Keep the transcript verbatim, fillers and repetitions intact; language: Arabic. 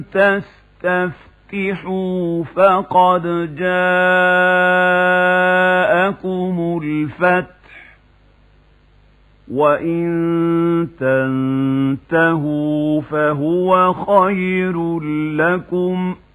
تستفتحوا فقد جاءكم الفتح وإن تنتهوا فهو خير لكم